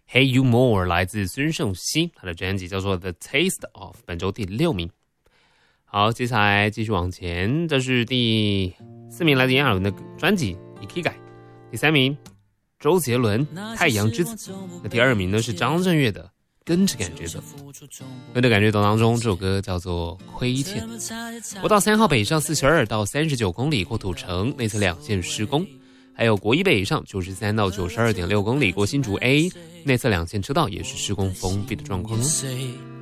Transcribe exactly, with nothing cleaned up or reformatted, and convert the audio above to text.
Hey You More 来自孙盛希，他的专辑叫做 The Taste Of， 本周第六名。好，接下来继续往前，这是第四名来自炎亚纶的专辑 Ikigai， 第三名周杰伦太阳之子，那第二名呢是张震岳的跟着感觉走。跟着感觉走当中，这首歌叫做亏欠。国道三号北上四十二到三十九公里过土城内侧两线施工，还有国一北上九十三到九十二点六公里过新竹 A 内侧两线车道也是施工封闭的状况哦。